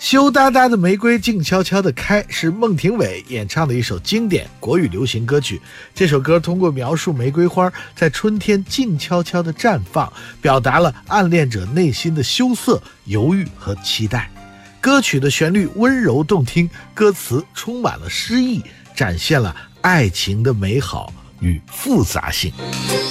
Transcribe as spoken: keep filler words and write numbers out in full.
羞答答的玫瑰静悄悄地开是孟庭苇演唱的一首经典国语流行歌曲。这首歌通过描述玫瑰花在春天静悄悄地绽放，表达了暗恋者内心的羞涩、犹豫和期待。歌曲的旋律温柔动听，歌词充满了诗意，展现了爱情的美好与复杂性。